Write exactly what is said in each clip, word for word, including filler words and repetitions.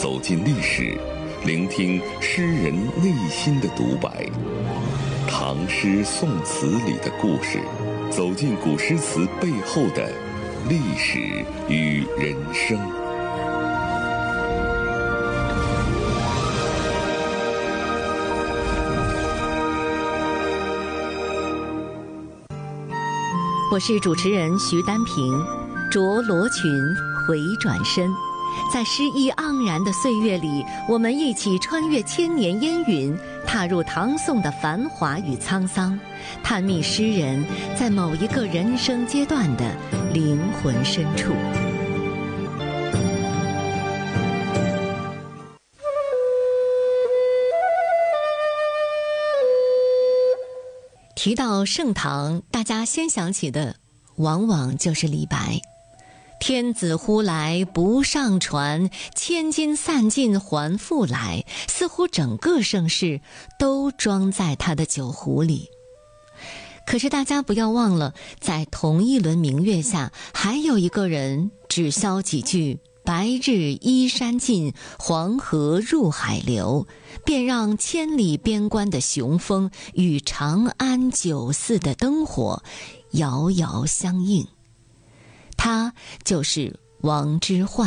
走进历史，聆听诗人内心的独白。唐诗宋词里的故事，走进古诗词背后的历史与人生。 我是主持人徐丹平，着罗裙回转身，在诗意盎然的岁月里，我们一起穿越千年烟云，踏入唐宋的繁华与沧桑，探秘诗人在某一个人生阶段的灵魂深处。提到盛唐，大家先想起的往往就是李白。天子呼来不上船，千金散尽还复来，似乎整个盛世都装在他的酒壶里。可是大家不要忘了，在同一轮明月下，还有一个人只消几句白日依山尽，黄河入海流，便让千里边关的雄风与长安酒肆的灯火遥遥相映。他就是王之涣。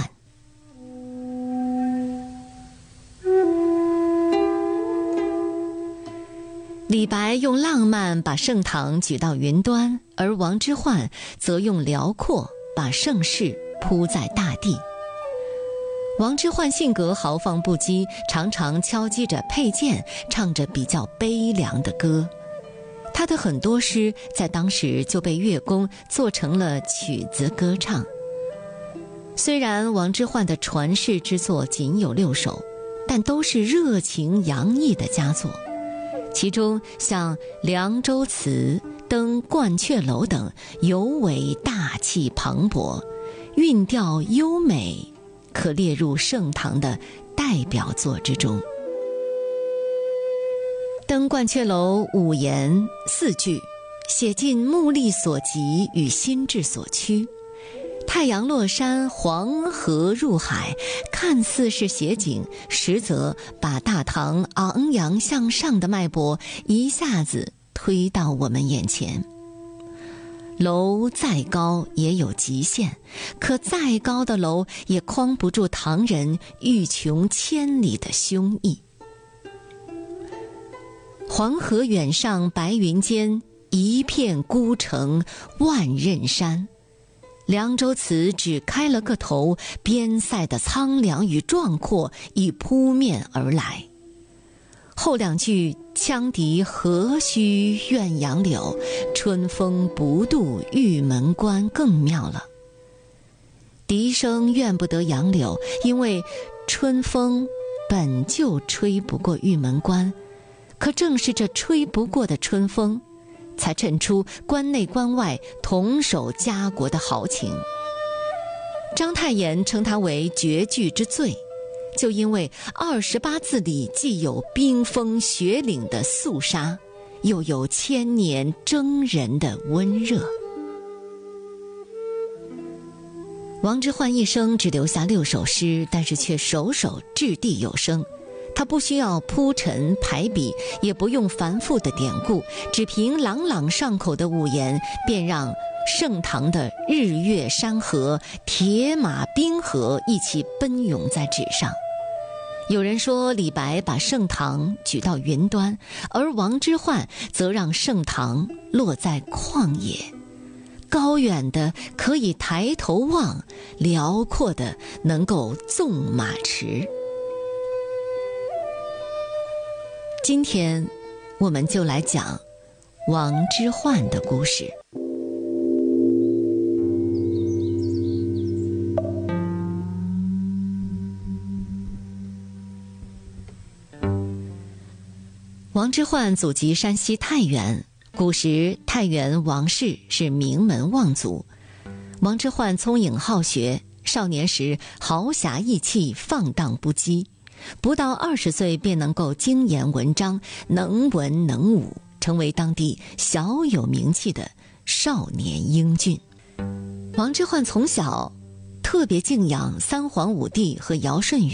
李白用浪漫把盛唐举到云端，而王之涣则用辽阔把盛世铺在大地。王之涣性格豪放不羁，常常敲击着佩剑，唱着比较悲凉的歌。他的很多诗在当时就被乐工做成了曲子歌唱。虽然王之涣的传世之作仅有六首，但都是热情洋溢的佳作。其中像《凉州词》《登鹳雀楼》等尤为大气磅礴，韵调优美，可列入盛唐的代表作之中。登鹳雀楼五言四句，写尽目力所及与心智所趋。太阳落山，黄河入海，看似是写景，实则把大唐昂扬向上的脉搏一下子推到我们眼前。楼再高也有极限，可再高的楼也框不住唐人欲穷千里的胸臆。黄河远上白云间，一片孤城万仞山。凉州词只开了个头，边塞的苍凉与壮阔已扑面而来。后两句羌笛何须怨杨柳，春风不度玉门关更妙了。笛声怨不得杨柳，因为春风本就吹不过玉门关，可正是这吹不过的春风，才衬出关内关外同守家国的豪情。章太炎称它为绝句之最，就因为二十八字里既有冰封雪岭的肃杀，又有千年征人的温热。王之涣一生只留下六首诗，但是却首首掷地有声。他不需要铺陈排比，也不用繁复的典故，只凭朗朗上口的五言，便让盛唐的日月山河、铁马冰河一起奔涌在纸上。有人说李白把盛唐举到云端，而王之涣则让盛唐落在旷野，高远的可以抬头望，辽阔的能够纵马驰。今天我们就来讲王之涣的故事。王之涣祖籍山西太原，古时太原王氏是名门望族。王之涣聪颖好学，少年时豪侠义气，放荡不羁。不到二十岁便能够精研文章，能文能武，成为当地小有名气的少年英俊。王之涣从小特别敬仰三皇五帝和尧舜禹。